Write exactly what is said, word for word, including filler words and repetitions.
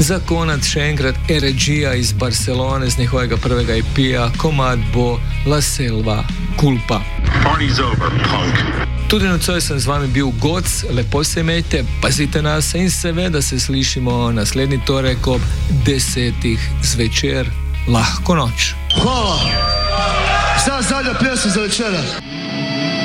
Za konec še enkrat Eregija iz Barcelone z njihovega prvega E P-ja, komad bo La Selva Culpa. Party's over, punk. Tudi nocoj sem z vami bil Goc, lepo se imejte, pazite nas in seveda se slišimo naslednji torek ob desetih zvečer. Lahko noč. Hvala. Sad zadnja pjesma za večera.